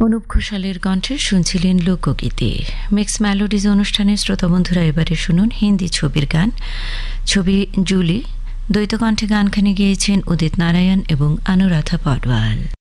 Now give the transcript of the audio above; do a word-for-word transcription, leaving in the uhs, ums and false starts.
অনুপ ঘোষালের কণ্ঠে শুনছিলেন লোকগীতি। মিক্স মেলোডিজ অনুষ্ঠানে শ্রোতা বন্ধুরা এবারে শুনুন হিন্দি ছবির গান। ছবি জুলি। দ্বৈত কণ্ঠে গানখানি গেয়েছেন উদিত নারায়ণ এবং অনুরাধা পডওয়াল।